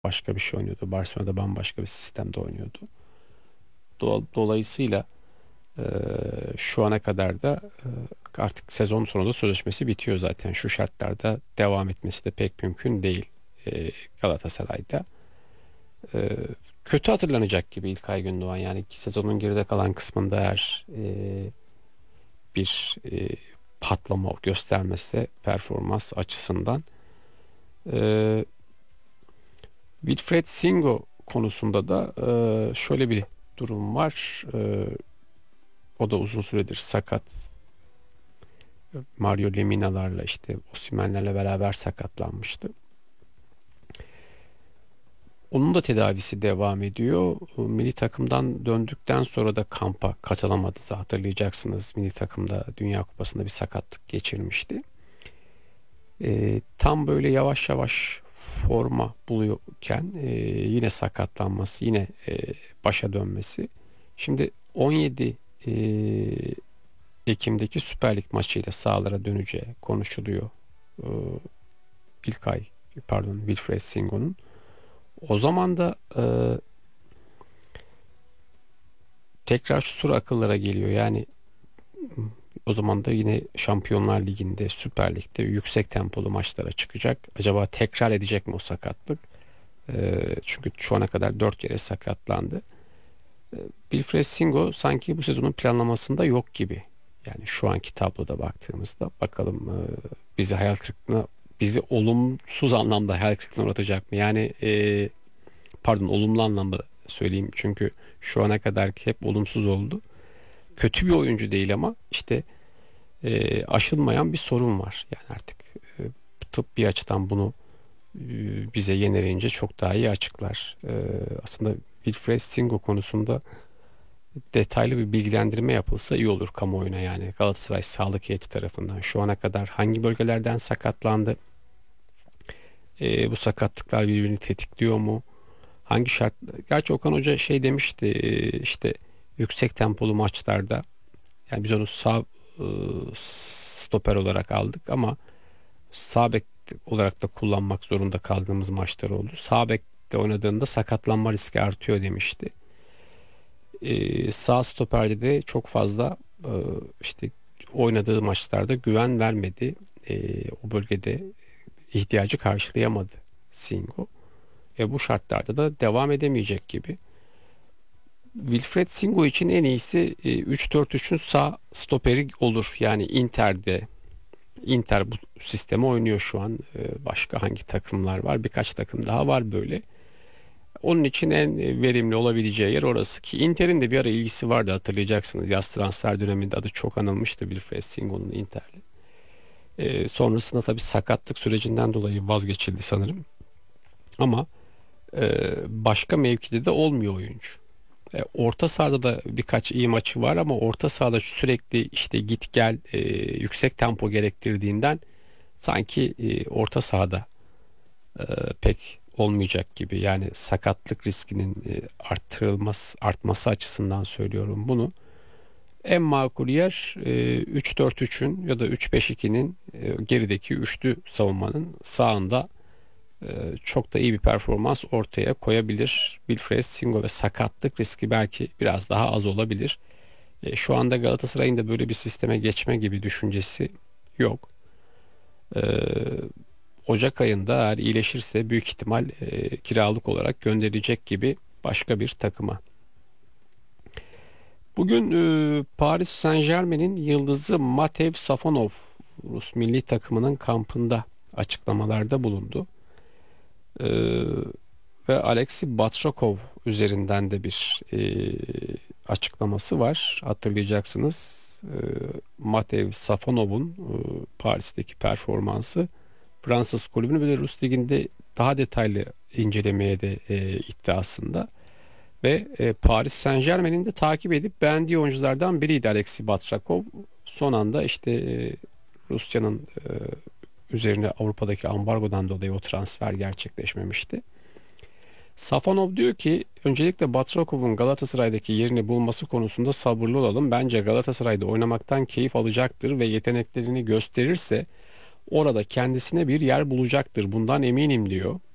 başka bir şey oynuyordu. Barcelona'da bambaşka bir sistemde oynuyordu. Dolayısıyla e, şu ana kadar da artık sezon sonunda sözleşmesi bitiyor zaten. Şu şartlarda devam etmesi de pek mümkün değil Galatasaray'da. E, Kötü hatırlanacak gibi İlkay Gündoğan. Yani sezonun geride kalan kısmında eğer bir patlama göstermesi performans açısından. E, Wilfred Singo konusunda da şöyle bir durum var. O da uzun süredir sakat. Mario Lemina'larla işte Osimhen'lerle beraber sakatlanmıştı. Onun da tedavisi devam ediyor. Milli takımdan döndükten sonra da kampa katılamadı. Hatırlayacaksınız, milli takımda Dünya Kupası'nda bir sakatlık geçirmişti. Tam böyle yavaş yavaş forma buluyorken yine sakatlanması, yine başa dönmesi. Şimdi 17 e, Ekim'deki Süper Lig maçıyla sahalara döneceği konuşuluyor. E, İlkay, pardon, Wilfred Singo'nun. O zaman da tekrar şu soru akıllara geliyor. Yani o zaman da yine Şampiyonlar Ligi'nde, Süper Lig'de yüksek tempolu maçlara çıkacak. Acaba tekrar edecek mi o sakatlık? Çünkü şu ana kadar 4 kere sakatlandı. Wilfred Singo sanki bu sezonun planlamasında yok gibi. Yani şu anki tabloda baktığımızda bakalım bizi hayal kırıklığına, bizi olumsuz anlamda hayal kırıklığına uğratacak mı? Yani pardon, olumlu anlamda söyleyeyim. Çünkü şu ana kadar hep olumsuz oldu. Kötü bir oyuncu değil ama işte aşılmayan bir sorun var. Yani artık e, tıp bir açıdan bunu bize yenileyince çok daha iyi açıklar. Aslında Wilfred Singo konusunda detaylı bir bilgilendirme yapılsa iyi olur kamuoyuna, yani Galatasaray Sağlık Heyeti tarafından. Şu ana kadar hangi bölgelerden sakatlandı? Bu sakatlıklar birbirini tetikliyor mu? Hangi şart? Gerçi Okan Hoca şey demişti, işte yüksek tempolu maçlarda, yani biz onu sağ e, stoper olarak aldık ama sağ bek olarak da kullanmak zorunda kaldığımız maçlar oldu. Sağ bekte oynadığında sakatlanma riski artıyor demişti. Sağ stoperde de çok fazla e, işte oynadığı maçlarda güven vermedi. O bölgede ihtiyacı karşılayamadı Singo. Bu şartlarda da devam edemeyecek gibi. Wilfred Singo için en iyisi 3-4-3'ün sağ stoperi olur. Yani Inter bu sistemi oynuyor şu an. Başka hangi takımlar var? Birkaç takım daha var böyle. Onun için en verimli olabileceği yer orası, ki Inter'in de bir ara ilgisi vardı, hatırlayacaksınız. Yaz transfer döneminde adı çok anılmıştı Wilfred Singo'nun Inter'le. Sonrasında tabii sakatlık sürecinden dolayı vazgeçildi sanırım. Ama başka mevkide de olmuyor oyuncu. Orta sahada da birkaç iyi maçı var ama orta sahada sürekli işte git gel, yüksek tempo gerektirdiğinden sanki orta sahada pek olmayacak gibi. Yani sakatlık riskinin artması açısından söylüyorum bunu. En makul yer 3-4-3'ün ya da 3-5-2'nin, gerideki üçlü savunmanın sağında çok da iyi bir performans ortaya koyabilir Wilfred Singo ve sakatlık riski belki biraz daha az olabilir. Şu anda Galatasaray'ın da böyle bir sisteme geçme gibi düşüncesi yok. E, Ocak ayında eğer iyileşirse büyük ihtimal kiralık olarak gönderilecek gibi başka bir takıma. Bugün Paris Saint-Germain'in yıldızı Matev Safonov Rus milli takımının kampında açıklamalarda bulundu. E, Ve Alexei Batrakov üzerinden de bir açıklaması var. Hatırlayacaksınız. Matev Safonov'un Paris'teki performansı Fransız kulübünü böyle Rus liginde daha detaylı incelemeye de iddiasında. Ve Paris Saint-Germain'in de takip edip beğendiği oyunculardan biriydi Alexei Batrakov. Son anda işte Rusya'nın üzerine Avrupa'daki ambargodan dolayı o transfer gerçekleşmemişti. Safonov diyor ki öncelikle Batrakov'un Galatasaray'daki yerini bulması konusunda sabırlı olalım. Bence Galatasaray'da oynamaktan keyif alacaktır ve yeteneklerini gösterirse orada kendisine bir yer bulacaktır. Bundan eminim diyor.